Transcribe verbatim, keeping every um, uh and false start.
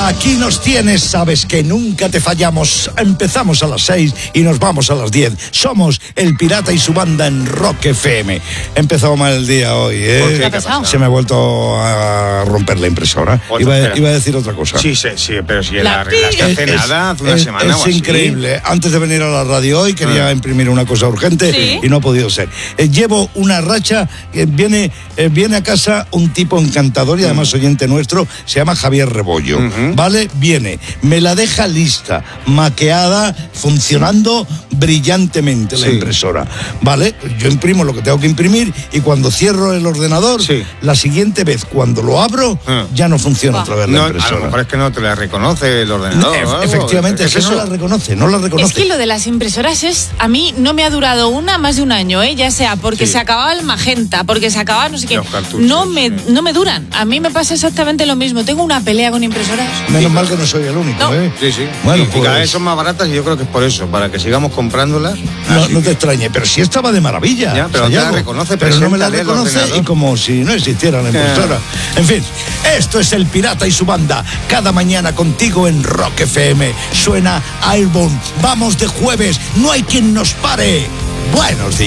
Aquí nos tienes, sabes que nunca te fallamos. Empezamos a las seis y nos vamos a las diez. Somos El Pirata y su banda en Rock F M. He empezado mal el día hoy, ¿eh? ¿Por qué? ¿Qué ha pasado? Se me ha vuelto a romper la impresora. Iba, iba a decir otra cosa. Sí, sí, sí, pero si la, La arreglaste hace Es- nada, hace una es, semana es o así. increíble. Antes de venir a la radio hoy quería Ah. imprimir una cosa urgente Sí. y no ha podido ser. Eh, llevo una racha, que viene, eh, viene a casa un tipo encantador y además oyente nuestro, se llama Javier Rebollo. Ujú. ¿Vale? Viene, me la deja lista, maqueada, funcionando brillantemente la Sí. impresora. ¿Vale? Yo imprimo lo que tengo que imprimir y cuando cierro el ordenador, Sí. la siguiente vez cuando lo abro, Ah. ya no funciona Buah. otra vez la No, a impresora. lo mejor es que no te la reconoce el ordenador. No, o ef- algo. efectivamente, es ¿Qué que no eso? la reconoce, no la reconoce. Es que lo de las impresoras es, a mí no me ha durado una más de un año, ¿eh? Ya sea porque Sí. se acababa el magenta, porque se acababa no sé qué. Los cartuchos, No me, sí. no me duran. A mí me pasa exactamente lo mismo. Tengo una pelea con impresoras. Menos mal que no soy el único, No. ¿eh? Sí, sí. Bueno, y, y pues, cada vez son más baratas y yo creo que es por eso, para que sigamos comprándolas. no, Así no que- te extrañe, pero sí estaba de maravilla. Ya, pero no te la Sayago. reconoce, pero no me la preséntale el reconoce ordenador. y como si no existiera la impresora. En fin, esto es El Pirata y su banda. Cada mañana contigo en Rock F M. Suena Airborne. Vamos de jueves, no hay quien nos pare. Buenos días.